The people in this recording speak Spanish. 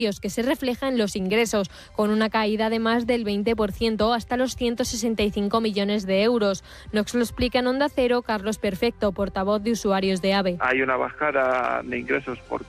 que se refleja en los ingresos, con una caída de más del 20% hasta los 165 millones de euros. Nos lo explica en Onda Cero Carlos Perfecto, portavoz de usuarios de AVE. Hay una bajada de ingresos por